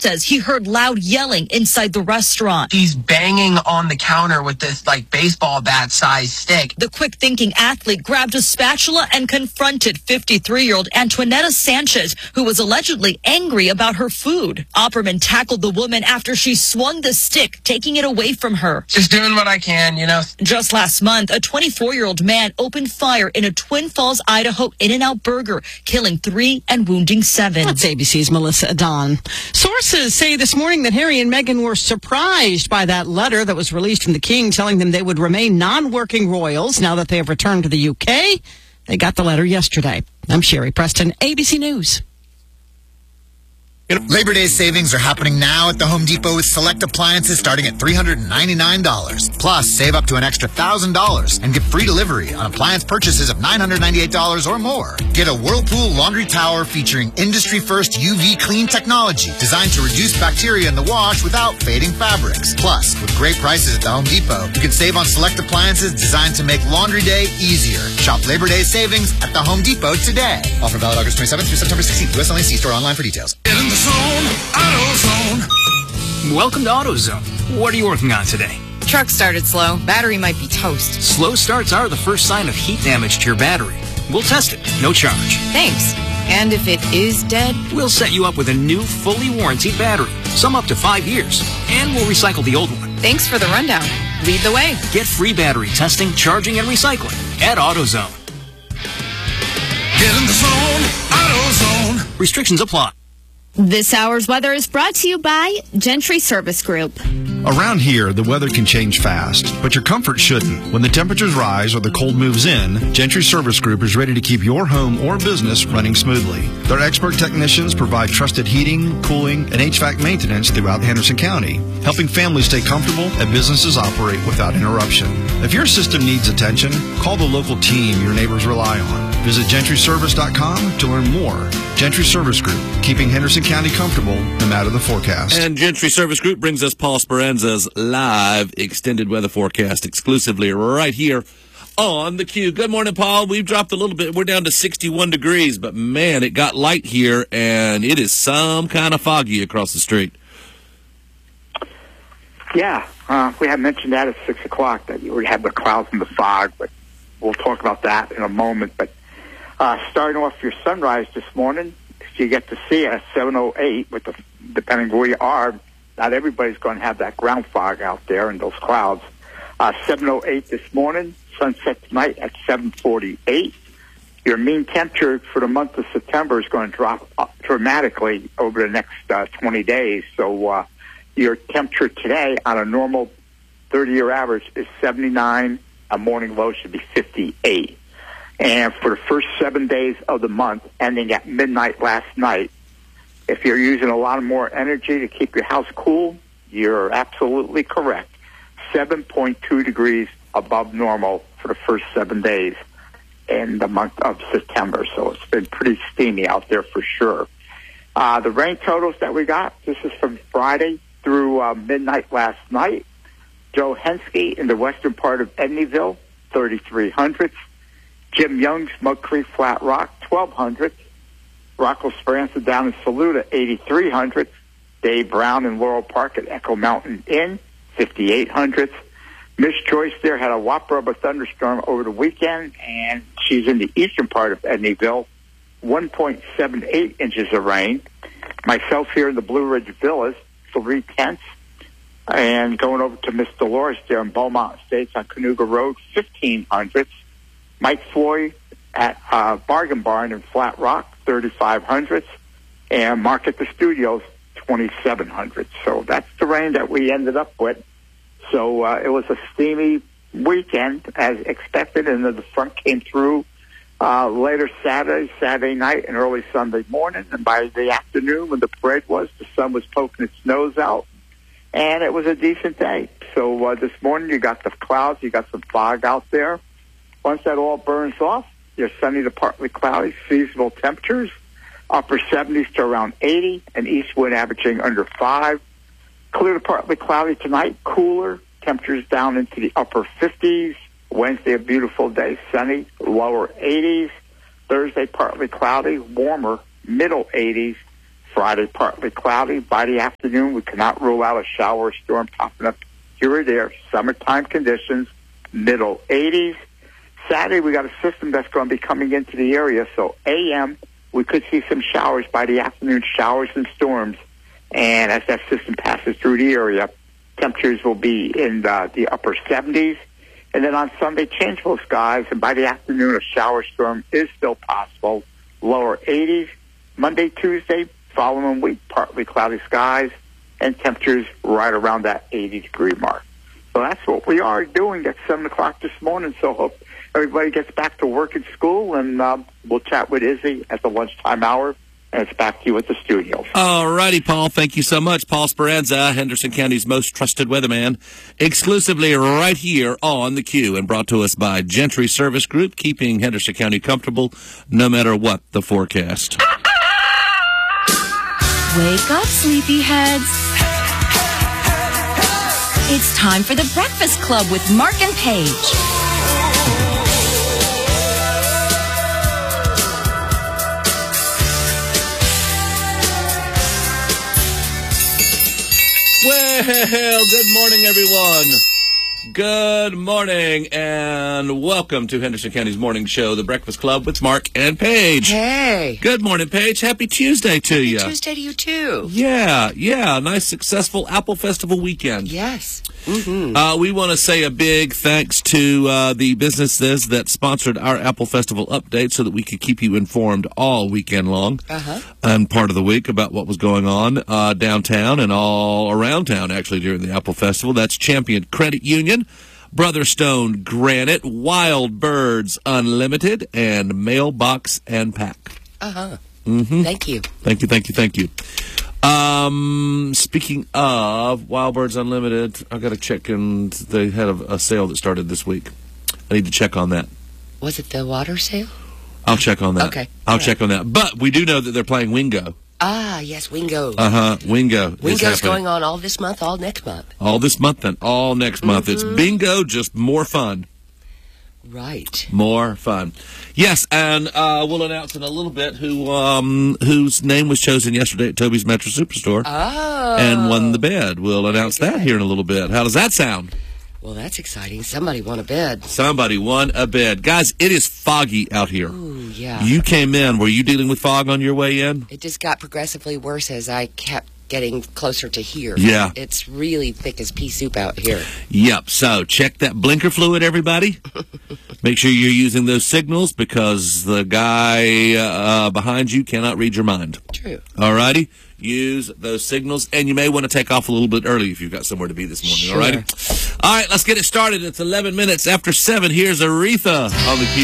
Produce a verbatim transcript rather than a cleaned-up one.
says he heard loud yelling inside the restaurant. He's banging on the counter with this like baseball bat size stick. The quick-thinking athlete grabbed a spatula and confronted fifty-three-year-old Antoinetta Sanchez, who was allegedly angry about her food. Opperman tackled the woman after she swung the stick, taking it away from her. Just doing what I can, you know. Just last month, a twenty-four-year-old man opened fire in a Twin Falls, Idaho In-N-Out Burger, killing three and wounding seven. That's A B C's Melissa Adon. Sources say this morning that Harry and Meghan were surprised by that letter that was released from the king telling them they would remain non-working royals now that they have returned to the U K. They got the letter yesterday. I'm Sherry Preston, A B C News. Labor Day savings are happening now at the Home Depot with select appliances starting at three hundred ninety-nine dollars. Plus, save up to an extra one thousand dollars and get free delivery on appliance purchases of nine hundred ninety-eight dollars or more. Get a Whirlpool laundry tower featuring industry-first U V clean technology designed to reduce bacteria in the wash without fading fabrics. Plus, with great prices at the Home Depot, you can save on select appliances designed to make laundry day easier. Shop Labor Day savings at the Home Depot today. Offer valid August twenty-seventh through September sixteenth. U S only. See store online for details. Zone, AutoZone. Welcome to AutoZone. What are you working on today? Truck started slow. Battery might be toast. Slow starts are the first sign of heat damage to your battery. We'll test it, no charge. Thanks. And if it is dead? We'll set you up with a new, fully warranted battery, some up to five years, and we'll recycle the old one. Thanks for the rundown. Lead the way. Get free battery testing, charging, and recycling at AutoZone. Get in the zone, AutoZone. Restrictions apply. This hour's weather is brought to you by Gentry Service Group. Around here, the weather can change fast, but your comfort shouldn't. When the temperatures rise or the cold moves in, Gentry Service Group is ready to keep your home or business running smoothly. Their expert technicians provide trusted heating, cooling, and H V A C maintenance throughout Henderson County, helping families stay comfortable and businesses operate without interruption. If your system needs attention, call the local team your neighbors rely on. Visit Gentry Service dot com to learn more. Gentry Service Group, keeping Henderson County comfortable no matter the forecast. And Gentry Service Group brings us Paul Speranza's live extended weather forecast exclusively right here on the Q. Good morning, Paul. We've dropped a little bit. We're down to sixty-one degrees, but man, it got light here, and it is some kind of foggy across the street. Yeah, uh, we had mentioned that at six o'clock, that we had the clouds and the fog, but we'll talk about that in a moment. But uh, starting off your sunrise this morning, you get to see it at seven oh eight, with the, depending where you are, not everybody's going to have that ground fog out there and those clouds. Uh, seven oh eight this morning, sunset tonight at seven forty-eight. Your mean temperature for the month of September is going to drop up dramatically over the next uh, twenty days. So uh, your temperature today on a normal thirty-year average is seventy-nine. A morning low should be fifty-eight. And for the first seven days of the month, ending at midnight last night, if you're using a lot more energy to keep your house cool, you're absolutely correct. seven point two degrees above normal for the first seven days in the month of September. So it's been pretty steamy out there for sure. Uh, the rain totals that we got, this is from Friday through uh, midnight last night. Joe Henske in the western part of Edneyville, thirty-three hundredths. Jim Young's Mud Creek Flat Rock, twelve hundredths. Rocco Speranza down in Saluda, eighty-three hundredths. Dave Brown in Laurel Park at Echo Mountain Inn, fifty-eight hundredths. Miss Joyce there had a whopper of a thunderstorm over the weekend, and she's in the eastern part of Edneyville, one point seven eight inches of rain. Myself here in the Blue Ridge Villas, three tenths. And going over to Miss Dolores there in Beaumont Estates on Canoga Road, fifteen hundredths. Mike Floyd at uh, Bargain Barn in Flat Rock, thirty-five hundredths. And Mark at the Studios, twenty-seven hundredths. So that's the rain that we ended up with. So uh, it was a steamy weekend as expected, and then the front came through uh, later Saturday, Saturday night, and early Sunday morning. And by the afternoon, when the parade was, the sun was poking its nose out, and it was a decent day. So uh, this morning, you got the clouds, you got some fog out there. Once that all burns off, you're sunny to partly cloudy, seasonal temperatures, upper seventies to around eighty, and east wind averaging under five. Clear to partly cloudy tonight, cooler, temperatures down into the upper fifties. Wednesday, a beautiful day, sunny, lower eighties. Thursday, partly cloudy, warmer, middle eighties. Friday, partly cloudy. By the afternoon, we cannot rule out a shower or storm popping up here or there. Summertime conditions, middle eighties. Saturday, we got a system that's going to be coming into the area. So A M, we could see some showers. By the afternoon, showers and storms. And as that system passes through the area, temperatures will be in the, the upper seventies. And then on Sunday, changeable skies. And by the afternoon, a shower storm is still possible. Lower eighties. Monday, Tuesday, following week, partly cloudy skies and temperatures right around that eighty degree mark. So that's what we are doing at seven o'clock this morning. So hope everybody gets back to work and school, and uh, we'll chat with Izzy at the lunchtime hour. And it's back to you at the studios. All righty, Paul. Thank you so much. Paul Speranza, Henderson County's most trusted weatherman, exclusively right here on the Q, and brought to us by Gentry Service Group, keeping Henderson County comfortable no matter what the forecast. Wake up, sleepyheads. It's time for the Breakfast Club with Mark and Paige. Well, good morning, everyone. Good morning, and welcome to Henderson County's morning show, The Breakfast Club with Mark and Paige. Hey. Good morning, Paige. Happy Tuesday to Happy you. Tuesday to you, too. Yeah, yeah. Nice, successful Apple Festival weekend. Yes. Mm-hmm. Uh, we want to say a big thanks to uh, the businesses that sponsored our Apple Festival update so that we could keep you informed all weekend long uh-huh. and part of the week about what was going on uh, downtown and all around town, actually, during the Apple Festival. That's Champion Credit Union, Brotherstone Granite, Wild Birds Unlimited, and Mailbox and Pack. Uh-huh. Mm-hmm. Thank you. Thank you, thank you, thank you. Um, speaking of Wild Birds Unlimited, I got to check, and they had a, a sale that started this week. I need to check on that. Was it the water sale? I'll check on that. Okay. I'll All check right. on that. But we do know that they're playing Wingo. Ah, yes, Wingo. Uh-huh, Wingo. is Wingo's happening. going on all this month, all next month. All this month and all next month. Mm-hmm. It's bingo, just more fun. Right. More fun. Yes, and uh, we'll announce in a little bit who um, whose name was chosen yesterday at Toby's Metro Superstore Oh. and won the bed. We'll announce that here in a little bit. How does that sound? Well, that's exciting. Somebody won a bed. Somebody won a bed. Guys, it is foggy out here. Ooh, yeah. You came in. Were you dealing with fog on your way in? It just got progressively worse as I kept getting closer to here. Yeah. It's really thick as pea soup out here. Yep. So check that blinker fluid, everybody. Make sure you're using those signals because the guy uh, behind you cannot read your mind. True. All righty? Use those signals, and you may want to take off a little bit early if you've got somewhere to be this morning. Sure. All righty? All right, let's get it started. It's eleven minutes after seven. Here's Aretha on the Q.